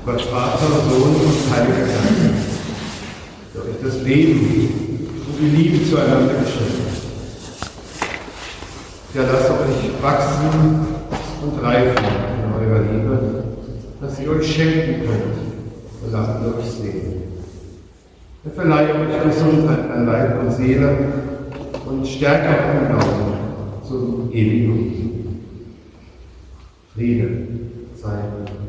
Gott Vater, Sohn und Heiliger Geist, der euch das Leben und die Liebe zueinander geschenkt hat. Ja, lasst euch wachsen und reifen in eurer Liebe, dass ihr euch schenken könnt und lasst euch sehen. Er verleihe euch Gesundheit an Leib und Seele und Stärke im Glauben zum ewigen Friede sei